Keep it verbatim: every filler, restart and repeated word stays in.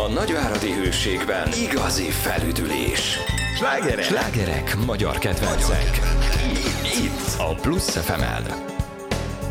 A nagyváradi Hőségben igazi felüdülés. Slágerek, Slágerek magyar kedvencek. Itt a Plusz ef em-en.